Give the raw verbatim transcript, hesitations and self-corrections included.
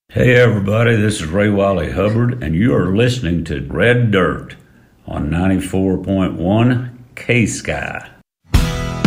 Hey everybody, this is Ray Wiley Hubbard, and you are listening to Red Dirt on ninety-four point one K-Sky.